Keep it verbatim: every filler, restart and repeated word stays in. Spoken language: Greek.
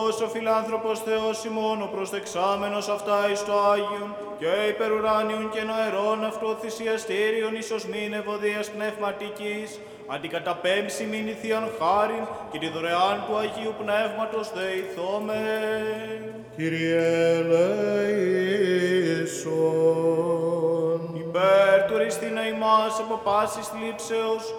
αυτός ο φιλάνθρωπος Θεός ημών, ο προστεξάμενος αυτά εις το Άγιον, και υπερουράνιον και νοερών αυτού θυσιαστήριον εις οσμήν ευωδίας πνευματικής, αντικαταπέμψει μην η Θείαν χάριν και τη δωρεάν του Αγίου Πνεύματος δεηθόμεν. Kyrie eleison. Υπέρ του ρηστίναι ημάς από πάσης θλίψεως,